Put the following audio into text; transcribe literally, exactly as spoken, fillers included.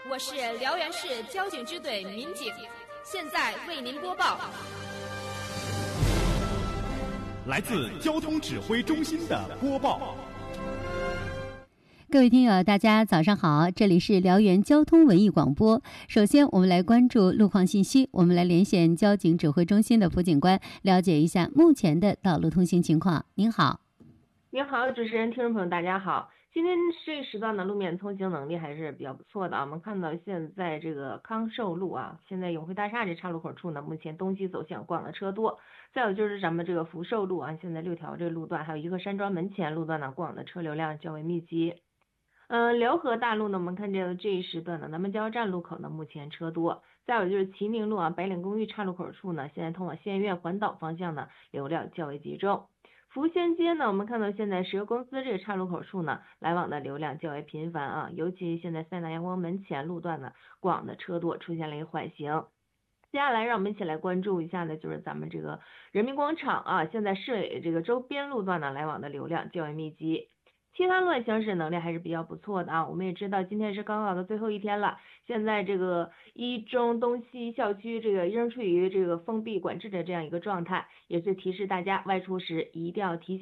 我是辽源市交警支队民警，现在为您播报。 来自交通指挥中心的播报。 各位听友，大家早上好，这里是辽源交通文艺广播。首先，我们来关注路况信息。我们来连线交警指挥中心的辅警官，了解一下目前的道路通行情况。您好。 您好，主持人、听众朋友，大家好。今天这一时段的路面通行能力还是比较不错的啊。我们看到现在这个康寿路啊，现在永辉大厦这岔路口处呢，目前东西走向过往的车多。再有就是咱们这个福寿路啊，现在六条这个路段，还有一个山庄门前路段呢，过往的车流量较为密集。嗯、呃，辽河大路呢，我们看见这一时段的南门加油站路口呢，目前车多。再有就是齐明路啊，白领公寓岔路口处呢，现在通往县院环岛方向呢，流量较为集中。福仙街呢，我们看到现在石油公司这个岔路口处呢，来往的流量较为频繁啊，尤其现在塞纳阳光门前路段呢，过往的车多，出现了一个缓行。接下来让我们一起来关注一下呢，就是咱们这个人民广场啊，现在市委这个周边路段呢，来往的流量较为密集。其他路段行驶能力还是比较不错的啊。我们也知道今天是高考的最后一天了，现在这个一中东西校区这个仍处于这个封闭管制的这样一个状态，也是提示大家外出时一定要提醒